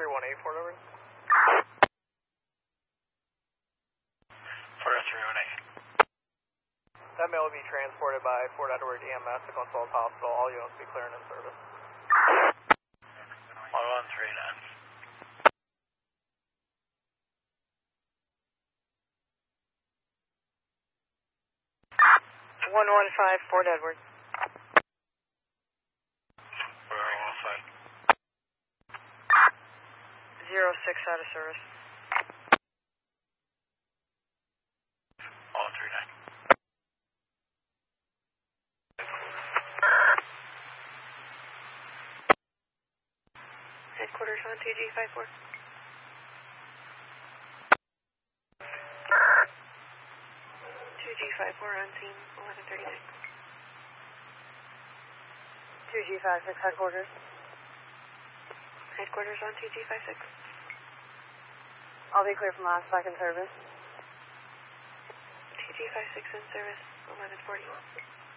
4318, Fort Edward. Fort 318. That mail will be transported by Fort Edward EMS to Consult Hospital. All units will be clear and in service. 1139. 115, Fort Edward. 06 out of service. All 39. Headquarters on 2G54. 2G54 on scene 1139. 2G56 headquarters. Headquarters on 2G56. I'll be clear from last second service. 2G56 in service 1140.